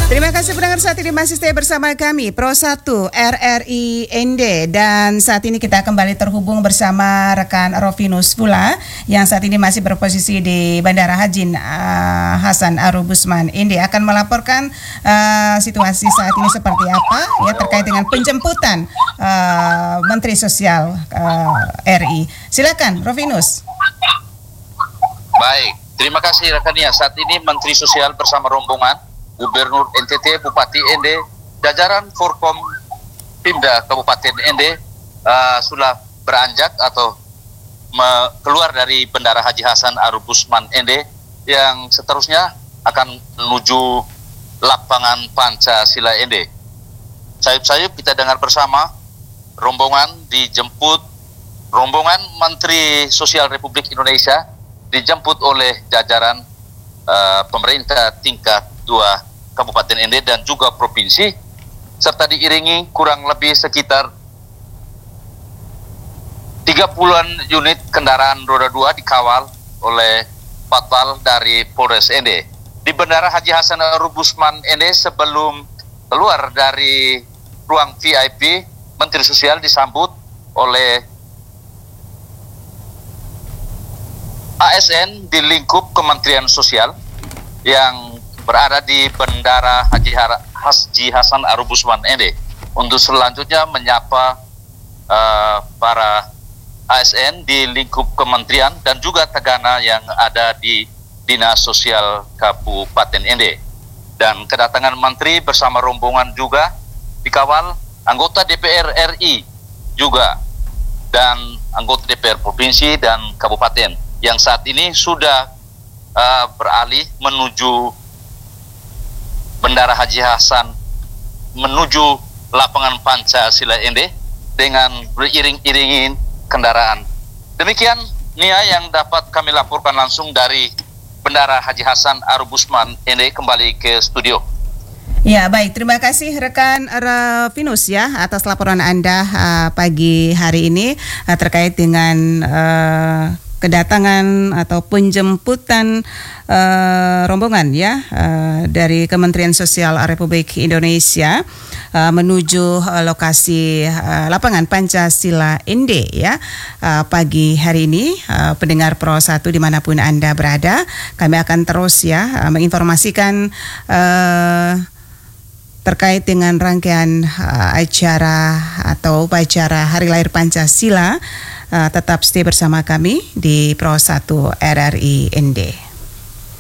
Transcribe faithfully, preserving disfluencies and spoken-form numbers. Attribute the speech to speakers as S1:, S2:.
S1: Terima kasih pendengar, saat ini masih stay bersama kami Pro satu R R I N D, dan saat ini kita kembali terhubung bersama rekan Rovinus pula yang saat ini masih berposisi di Bandara Haji uh, Hasan Arubusman N D, akan melaporkan uh, situasi saat ini seperti apa ya terkait dengan penjemputan uh, Menteri Sosial uh, R I. Silakan Rovinus.
S2: Baik, terima kasih rekannya. Saat ini Menteri Sosial bersama rombongan Gubernur N T T, Bupati N D, jajaran Forkom Pimda Kabupaten N D uh, sudah beranjak atau me- keluar dari Bandara Haji Hasan Arubusman N D yang seterusnya akan menuju lapangan Pancasila N D. Sayup-sayup kita dengar bersama, rombongan dijemput, rombongan Menteri Sosial Republik Indonesia dijemput oleh jajaran uh, pemerintah tingkat dua Kabupaten N D dan juga provinsi, serta diiringi kurang lebih sekitar tiga puluhan unit kendaraan roda dua dikawal oleh patwal dari Polres N D. Di Bandara Haji Hasan Arubusman N D, sebelum keluar dari ruang V I P, Menteri Sosial disambut oleh A S N di lingkup Kementerian Sosial yang berada di Bandara Haji, Haji Hasan Arubusman N D untuk selanjutnya menyapa uh, para A S N di lingkup kementerian dan juga tagana yang ada di Dinas Sosial Kabupaten N D. Dan kedatangan menteri bersama rombongan juga dikawal anggota D P R R I juga dan anggota D P R provinsi dan kabupaten yang saat ini sudah uh, beralih menuju Bandara Haji Hasan menuju lapangan Pancasila N D dengan beriring-iringin kendaraan. Demikian Nia yang dapat kami laporkan langsung dari Bandara Haji Hasan Arubusman N D, kembali ke studio.
S1: Ya, baik, terima kasih rekan Rovinus ya atas laporan Anda uh, pagi hari ini uh, terkait dengan uh, kedatangan atau penjemputan uh, rombongan ya uh, dari Kementerian Sosial Republik Indonesia uh, menuju uh, lokasi uh, lapangan Pancasila N D ya uh, pagi hari ini. Uh, pendengar Pro satu dimanapun Anda berada, kami akan terus ya uh, menginformasikan uh, terkait dengan rangkaian uh, acara atau upacara Hari Lahir Pancasila. Uh, tetap stay bersama kami di Pro satu R R I N D.